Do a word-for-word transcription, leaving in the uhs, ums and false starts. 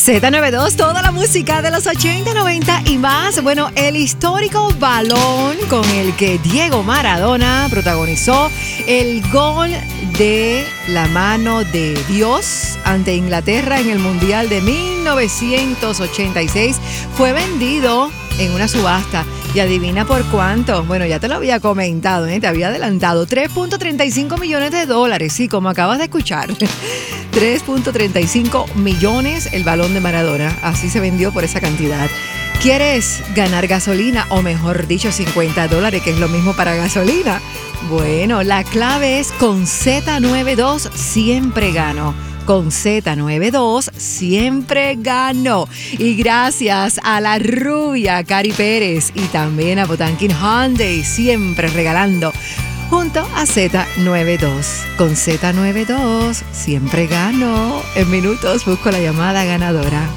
Z noventa y dos, toda la música de los ochenta, noventa y más. Bueno, el histórico balón con el que Diego Maradona protagonizó el gol de la mano de Dios ante Inglaterra en el Mundial de mil novecientos ochenta y seis fue vendido en una subasta. Y adivina por cuánto. Bueno, ya te lo había comentado, ¿eh? Te había adelantado. tres punto treinta y cinco millones de dólares. Sí, como acabas de escuchar. tres punto treinta y cinco millones el balón de Maradona. Así se vendió por esa cantidad. ¿Quieres ganar gasolina? O mejor dicho, cincuenta dólares, que es lo mismo para gasolina. Bueno, la clave es con Z noventa y dos siempre gano. Con Z noventa y dos siempre ganó. Y gracias a la rubia Cari Pérez y también a Potanquín Hyundai, siempre regalando junto a Z noventa y dos. Con Z noventa y dos siempre gano. En minutos busco la llamada ganadora.